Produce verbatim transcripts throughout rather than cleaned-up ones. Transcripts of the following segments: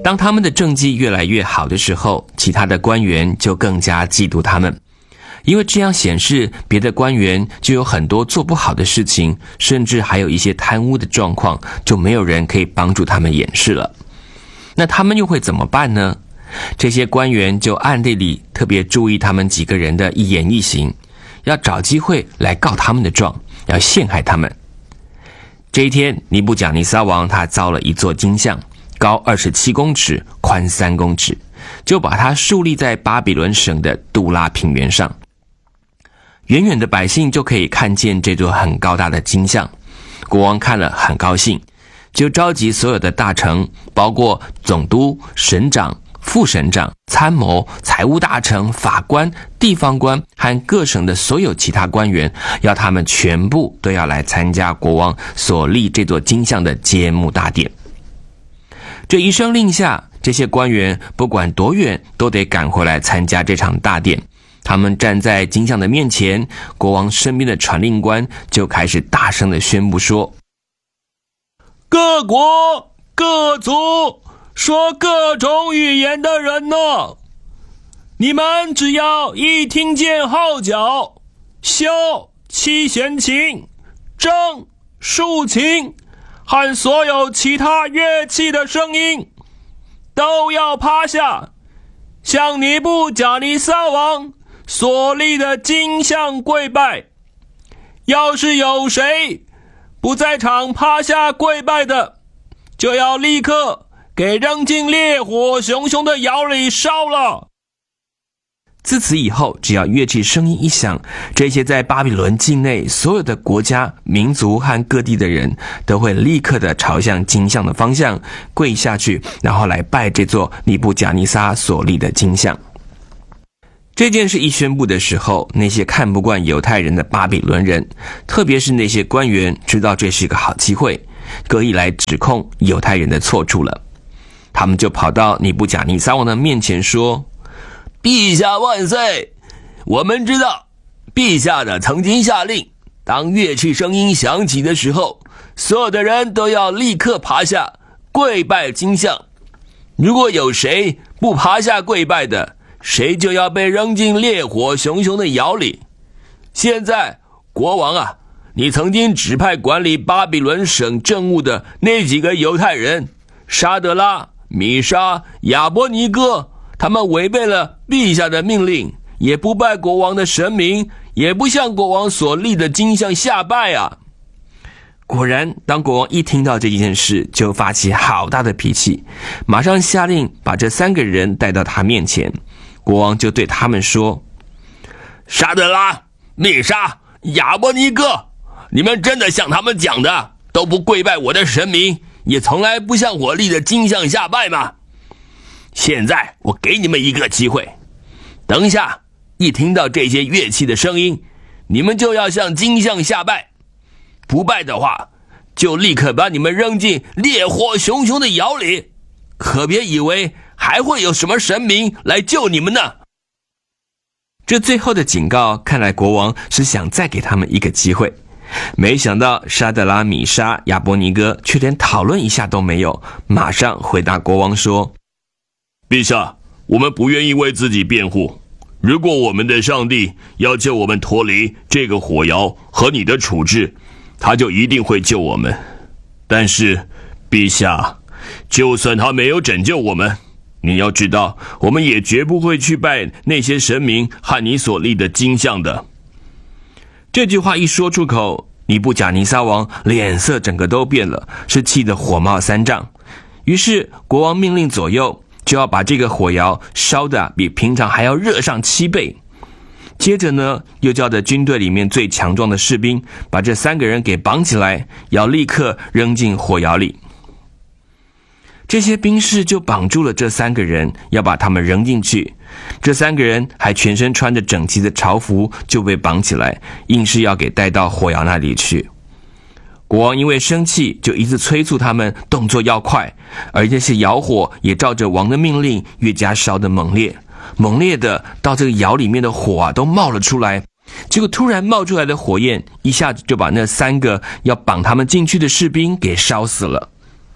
当他们的政绩越来越好的时候，其他的官员就更加嫉妒他们，因为这样显示别的官员就有很多做不好的事情，甚至还有一些贪污的状况，就没有人可以帮助他们掩饰了。那他们又会怎么办呢？这些官员就暗地里特别注意他们几个人的一言一行，要找机会来告他们的状，要陷害他们。这一天，尼布甲尼撒王他造了一座金像，高二十七公尺，宽三公尺，就把它竖立在巴比伦省的杜拉平原上。远远的百姓就可以看见这座很高大的金像。国王看了很高兴，就召集所有的大臣，包括总督、省长、副省长、参谋、财务大臣、法官、地方官和各省的所有其他官员，要他们全部都要来参加国王所立这座金像的揭幕大典。这一声令下，这些官员不管多远都得赶回来参加这场大典。他们站在金像的面前，国王身边的传令官就开始大声地宣布说：各国各族说各种语言的人呢，你们只要一听见号角、箫、七弦琴、筝、竖琴和所有其他乐器的声音，都要趴下，向尼布甲尼撒王所立的金像跪拜。要是有谁不在场趴下跪拜的，就要立刻给扔进烈火熊熊的窑里烧了。自此以后，只要乐器声音一响，这些在巴比伦境内所有的国家、民族和各地的人都会立刻的朝向金像的方向跪下去，然后来拜这座尼布甲尼撒所立的金像。这件事一宣布的时候，那些看不惯犹太人的巴比伦人，特别是那些官员，知道这是一个好机会，各意来指控犹太人的错处了。他们就跑到尼布甲尼撒王的面前说：陛下万岁！我们知道陛下的曾经下令，当乐器声音响起的时候，所有的人都要立刻爬下跪拜金像。如果有谁不爬下跪拜的，谁就要被扔进烈火熊熊的窑里。现在国王啊，你曾经指派管理巴比伦省政务的那几个犹太人沙德拉、米沙、亚伯尼哥，他们违背了陛下的命令，也不拜国王的神明，也不向国王所立的金像下拜啊。果然，当国王一听到这件事，就发起好大的脾气，马上下令把这三个人带到他面前。国王就对他们说：沙德拉、米沙、亚伯尼哥，你们真的像他们讲的，都不跪拜我的神明，也从来不向我立的金像下拜吗？现在我给你们一个机会，等一下一听到这些乐器的声音，你们就要向金像下拜，不拜的话，就立刻把你们扔进烈火熊熊的窑里，可别以为还会有什么神明来救你们呢。这最后的警告，看来国王是想再给他们一个机会。没想到沙德拉、米沙、亚伯尼哥却连讨论一下都没有，马上回答国王说：陛下，我们不愿意为自己辩护，如果我们的上帝要救我们脱离这个火窑和你的处置，他就一定会救我们。但是陛下，就算他没有拯救我们，你要知道，我们也绝不会去拜那些神明和你所立的金像的。这句话一说出口，尼布甲尼撒王脸色整个都变了，是气得火冒三丈。于是国王命令左右，就要把这个火窑烧得比平常还要热上七倍。接着呢，又叫着军队里面最强壮的士兵，把这三个人给绑起来，要立刻扔进火窑里。这些兵士就绑住了这三个人，要把他们扔进去。这三个人还全身穿着整齐的朝服，就被绑起来，硬是要给带到火窑那里去。国王因为生气，就一直催促他们动作要快，而这些窑火也照着王的命令越加烧得猛烈，猛烈的到这个窑里面的火啊都冒了出来。结果突然冒出来的火焰一下子就把那三个要绑他们进去的士兵给烧死了。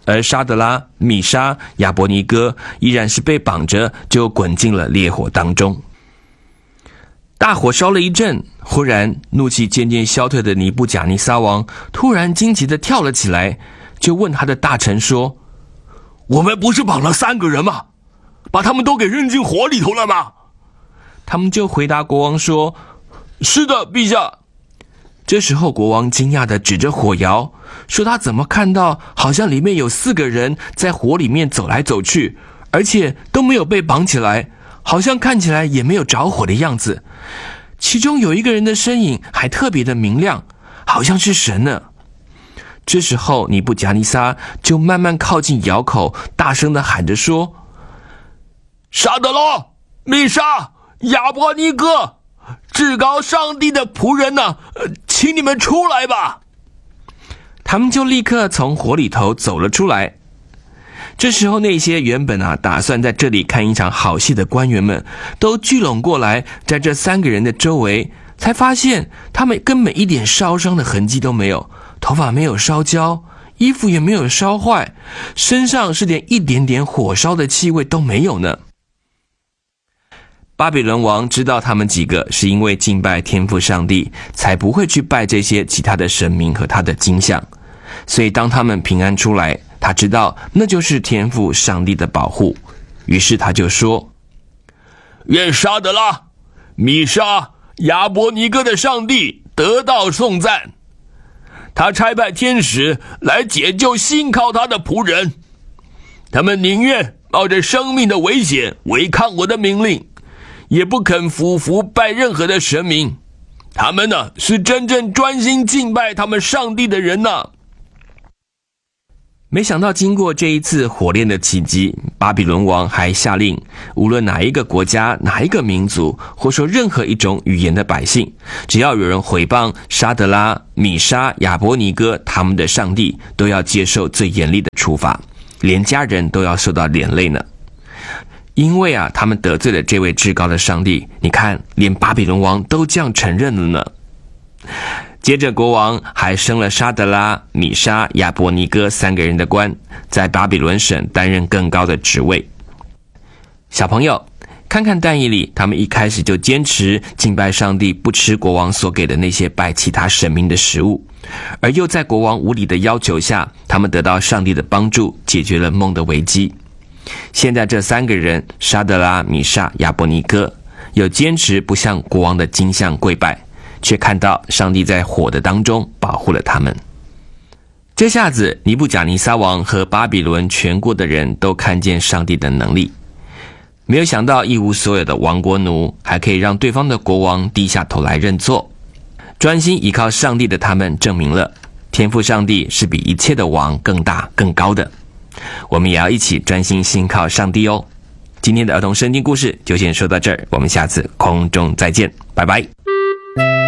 而沙德拉、米沙、亚伯尼哥依然是被绑着，就滚进了烈火当中。大火烧了一阵，忽然怒气渐渐消退的尼布甲尼撒王突然惊奇地跳了起来，就问他的大臣说：我们不是绑了三个人吗？把他们都给扔进火里头了吗？他们就回答国王说：是的，陛下。这时候国王惊讶地指着火窑，说他怎么看到好像里面有四个人在火里面走来走去，而且都没有被绑起来，好像看起来也没有着火的样子。其中有一个人的身影还特别的明亮，好像是神呢。这时候尼布甲尼撒就慢慢靠近窑口，大声地喊着说：沙德拉、米沙、亚伯尼哥，至高上帝的仆人呢、啊呃，请你们出来吧。他们就立刻从火里头走了出来。这时候那些原本啊打算在这里看一场好戏的官员们都聚拢过来，在这三个人的周围，才发现他们根本一点烧伤的痕迹都没有，头发没有烧焦，衣服也没有烧坏，身上是连一点点火烧的气味都没有呢。巴比伦王知道他们几个是因为敬拜天父上帝，才不会去拜这些其他的神明和他的金像，所以当他们平安出来，他知道那就是天父上帝的保护，于是他就说：愿沙德拉、米沙、亚伯尼哥的上帝得到颂赞，他差派天使来解救信靠他的仆人，他们宁愿冒着生命的危险违抗我的命令，也不肯俯伏拜任何的神明。他们呢，是真正专心敬拜他们上帝的人呢。没想到经过这一次火炼的奇迹，巴比伦王还下令，无论哪一个国家、哪一个民族，或说任何一种语言的百姓，只要有人毁谤沙德拉、米沙、亚伯尼哥他们的上帝，都要接受最严厉的处罚，连家人都要受到连累呢。因为啊，他们得罪了这位至高的上帝，你看，连巴比伦王都这样承认了呢。接着国王还升了沙德拉、米沙、亚伯尼哥三个人的官，在巴比伦省担任更高的职位。小朋友，看看但以理，他们一开始就坚持敬拜上帝，不吃国王所给的那些拜其他神明的食物，而又在国王无理的要求下，他们得到上帝的帮助，解决了梦的危机。现在这三个人，沙德拉、米沙、亚伯尼哥，有坚持不向国王的金像跪拜，却看到上帝在火的当中保护了他们。这下子尼布甲尼撒王和巴比伦全国的人都看见上帝的能力，没有想到一无所有的亡国奴还可以让对方的国王低下头来认错，专心依靠上帝的他们证明了天父上帝是比一切的王更大更高的。我们也要一起专心信靠上帝哦。今天的儿童圣经故事就先说到这儿，我们下次空中再见，拜拜。